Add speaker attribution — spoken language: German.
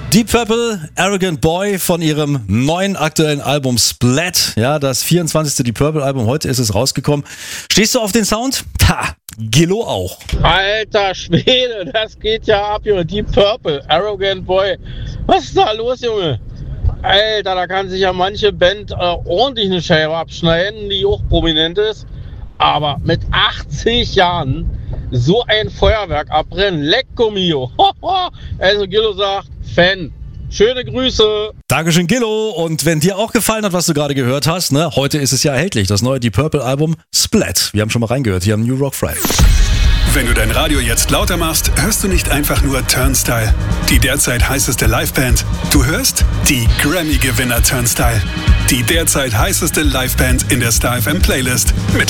Speaker 1: Deep Purple, Arrogant Boy von ihrem neuen aktuellen Album Splat. Ja, das 24. Deep Purple Album, heute ist es rausgekommen. Stehst du auf den Sound? Ha, Gillo auch.
Speaker 2: Alter Schwede, das geht ja ab, Junge. Deep Purple, Arrogant Boy. Was ist da los, Junge? Alter, da kann sich ja manche Band ordentlich eine Scheibe abschneiden, die auch prominent ist. Aber mit 80 Jahren so ein Feuerwerk abbrennen, lecco mio. Also Gillo sagt, Fan. Schöne Grüße.
Speaker 1: Dankeschön, Gillo. Und wenn dir auch gefallen hat, was du gerade gehört hast, ne, heute ist es ja erhältlich, das neue Deep Purple Album Splat. Wir haben schon mal reingehört hier am New Rock Friday.
Speaker 3: Wenn du dein Radio jetzt lauter machst, hörst du nicht einfach nur Turnstile, die derzeit heißeste Liveband. Du hörst die Grammy-Gewinner Turnstile, die derzeit heißeste Liveband in der Star FM Playlist. Mit